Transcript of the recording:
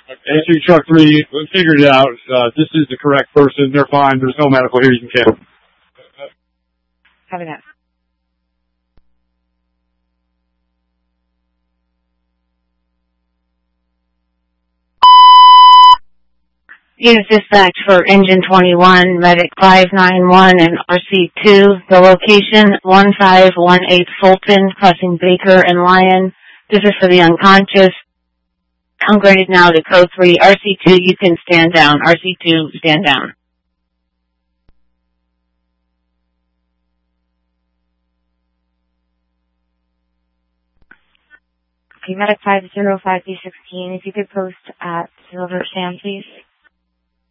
Answering truck 3, we figured it out. This is the correct person. They're fine. There's no medical here. You can cancel. Have a nice. Unit dispatch for Engine 21, Medic 591 and RC2. The location, 1518 Fulton, crossing Baker and Lyon. This is for the unconscious. Downgraded now to code 3. RC2, you can stand down. RC2, stand down. Okay, Medic 505B16, if you could post at Silver Sand, please.